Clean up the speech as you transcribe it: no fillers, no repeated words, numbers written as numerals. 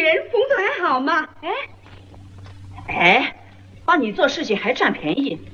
人，风头还好吗？ 哎，帮你做事情还占便宜，